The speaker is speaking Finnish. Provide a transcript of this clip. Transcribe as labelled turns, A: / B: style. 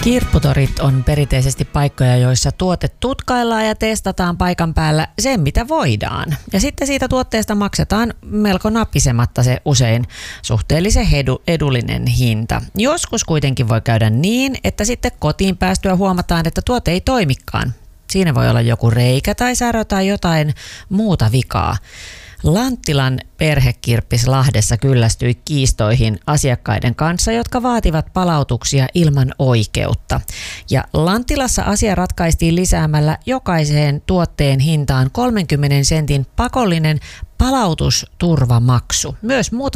A: Kirpputorit on perinteisesti paikkoja, joissa tuote tutkaillaan ja testataan paikan päällä sen, mitä voidaan. Ja sitten siitä tuotteesta maksetaan melko napisematta se usein suhteellisen edullinen hinta. Joskus kuitenkin voi käydä niin, että sitten kotiin päästyä huomataan, että tuote ei toimikaan. Siinä voi olla joku reikä tai särö tai jotain muuta vikaa. Lanttilan perhekirppis Lahdessa kyllästyi kiistoihin asiakkaiden kanssa, jotka vaativat palautuksia ilman oikeutta. Ja Lanttilassa asia ratkaistiin lisäämällä jokaiseen tuotteen hintaan 30 sentin pakollinen palautusturvamaksu. Myös muutama